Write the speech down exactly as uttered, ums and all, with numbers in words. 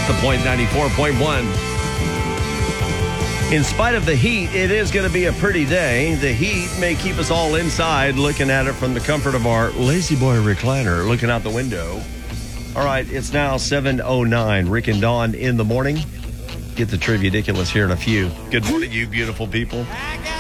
The Point ninety-four point one. In spite of the heat, it is going to be a pretty day. The heat may keep us all inside looking at it from the comfort of our Lazy Boy recliner, looking out the window. All right, it's now seven oh nine. Rick and Dawn in the morning. Get the Trivia-diculous here in a few. Good morning, you beautiful people.